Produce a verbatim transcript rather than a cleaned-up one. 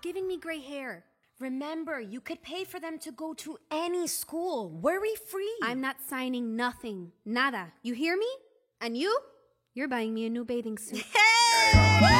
giving me gray hair. Remember, you could pay for them to go to any school, worry-free. I'm not signing nothing. Nada. You hear me? And you? You're buying me a new bathing suit.